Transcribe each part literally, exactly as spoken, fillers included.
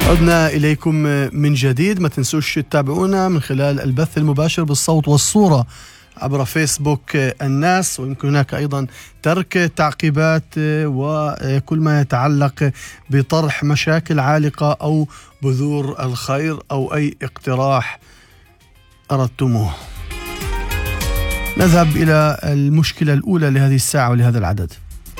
عدنا إليكم من جديد. ما تنسوش تتابعونا من خلال البث المباشر بالصوت والصورة عبر فيسبوك الناس، ويمكن هناك أيضا ترك تعقيبات وكل ما يتعلق بطرح مشاكل عالقة أو بذور الخير أو أي اقتراح أردتموه. نذهب إلى المشكلة الأولى لهذه الساعة ولهذا العدد.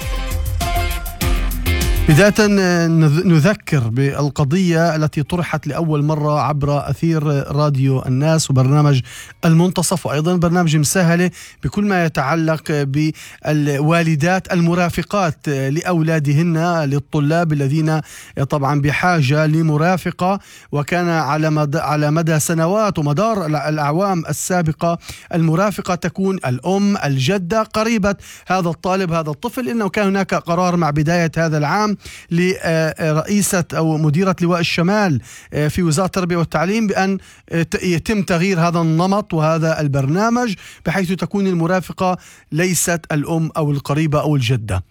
بداية نذكر بالقضية التي طرحت لأول مرة عبر أثير راديو الناس وبرنامج المنتصف، وأيضا برنامج مساهلة، بكل ما يتعلق بالوالدات المرافقات لأولادهن، للطلاب الذين طبعا بحاجة لمرافقة. وكان على مدى, على مدى سنوات ومدار الأعوام السابقة المرافقة تكون الأم، الجدة، قريبة هذا الطالب، هذا الطفل. إنه كان هناك قرار مع بداية هذا العام لرئيسة أو مديرة لواء الشمال في وزارة التربية والتعليم بأن يتم تغيير هذا النمط وهذا البرنامج، بحيث تكون المرافقة ليست الأم أو القريبة أو الجدة.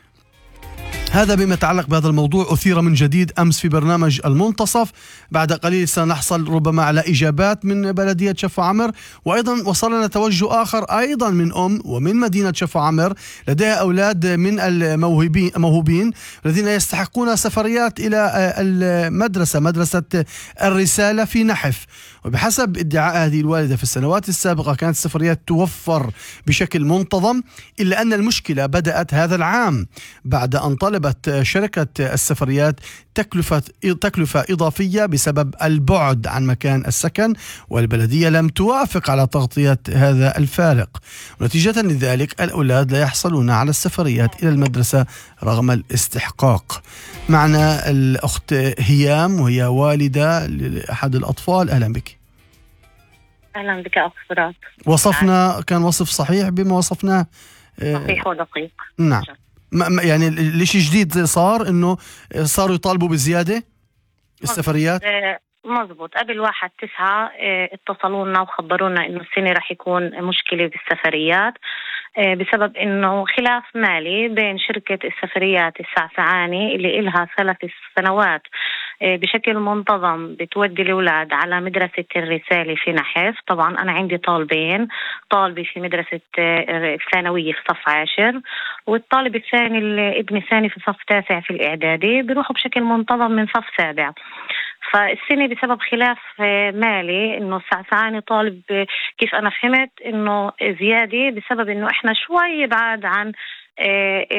هذا بما يتعلق بهذا الموضوع أثير من جديد أمس في برنامج المنتصف. بعد قليل سنحصل ربما على إجابات من بلدية شفو عمر، وأيضا وصلنا توجه آخر أيضا من أم ومن مدينة شفو عمر لديها أولاد من الموهوبين موهوبين الذين يستحقون سفريات إلى المدرسة، مدرسة الرسالة في نحف. وبحسب ادعاء هذه الوالدة في السنوات السابقة كانت السفريات توفر بشكل منتظم، إلا أن المشكلة بدأت هذا العام بعد أن طلبت شركة السفريات تكلفة تكلفة إضافية بسبب البعد عن مكان السكن، والبلدية لم توافق على تغطية هذا الفارق. ونتيجة لذلك الأولاد لا يحصلون على السفريات إلى المدرسة رغم الاستحقاق. معنا الأخت هيام وهي والدة لأحد الأطفال. أهلا بك. أهلا بك أخ فراس. وصفنا كان وصف صحيح بما وصفناه؟ صحيح ودقيق. نعم. يعني ليش جديد صار إنه صاروا يطالبوا بزيادة السفريات؟ مزبوط. قبل واحد تسعة اتصلوا لنا وخبرونا إنه السنة رح يكون مشكلة بالسفريات بسبب إنه خلاف مالي بين شركة السفريات السعسعاني اللي إلها ثلاث سنوات بشكل منتظم بتودي الأولاد على مدرسة الرسالة في نحف. طبعا أنا عندي طالبين، طالبي في مدرسة الثانوية في صف عاشر، والطالب الثاني الابن الثاني في صف تاسع في الإعدادي، بيروحوا بشكل منتظم من صف سابع. فالسنة بسبب خلاف مالي إنه السعسعاني طالب، كيف أنا فهمت إنه زيادة بسبب إنه إحنا شوي بعد عن